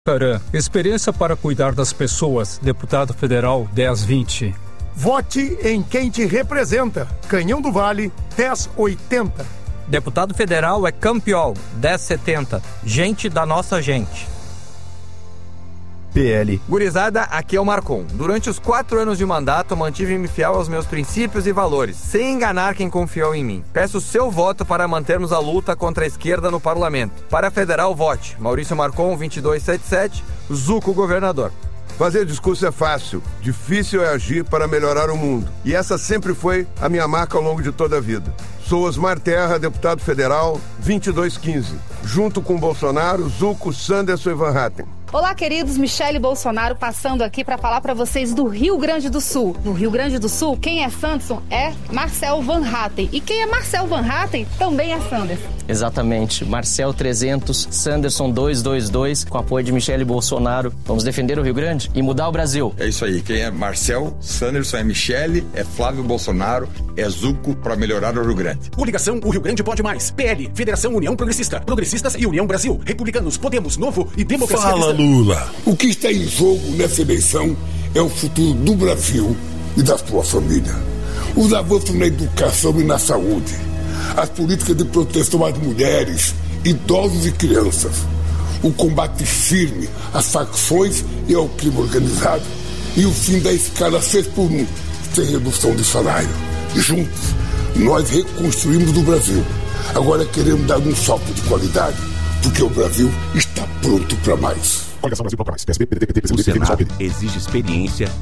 Caran, experiência para cuidar das pessoas, deputado federal 1020. Vote em quem te representa. Canhão do Vale 1080. Deputado federal é Campiol 1070. Gente da nossa gente. PL. Gurizada, aqui é o Marcon. Durante os 4 anos de mandato, mantive-me fiel aos meus princípios e valores, sem enganar quem confiou em mim. Peço seu voto para mantermos a luta contra a esquerda no parlamento. Para a federal, vote Maurício Marcon, 2277, Zuco, governador. Fazer discurso é fácil, difícil é agir para melhorar o mundo. E essa sempre foi a minha marca ao longo de toda a vida. Sou Osmar Terra, deputado federal, 2215. Junto com Bolsonaro, Zuco, Sanderson e Van Hatten. Olá, queridos, Michele Bolsonaro passando aqui para falar para vocês do Rio Grande do Sul. No Rio Grande do Sul, quem é Sanderson é Marcel Van Hatten. E quem é Marcel Van Hatten também é Sanderson. Exatamente. Marcel 300, Sanderson 222, com apoio de Michele Bolsonaro. Vamos defender o Rio Grande e mudar o Brasil. É isso aí. Quem é Marcel, Sanderson é Michele, é Flávio Bolsonaro, é Zuco para melhorar o Rio Grande. Coligação O Rio Grande Pode Mais. PL, Federação União Progressista, Progressistas e União Brasil. Republicanos, Podemos, Novo e Democracia. Fala, Lula. O que está em jogo nessa eleição é o futuro do Brasil e da sua família. Os avanços na educação e na saúde. As políticas de proteção às mulheres, idosos e crianças. O combate firme às facções e ao crime organizado. E o fim da escala 6x1, sem redução de salário. Juntos, nós reconstruímos o Brasil. Agora queremos dar um salto de qualidade, porque o Brasil está pronto para mais. Coligação Brasil Pode Mais. PSB, PDT, PT, PCdoB, o Senado exige experiência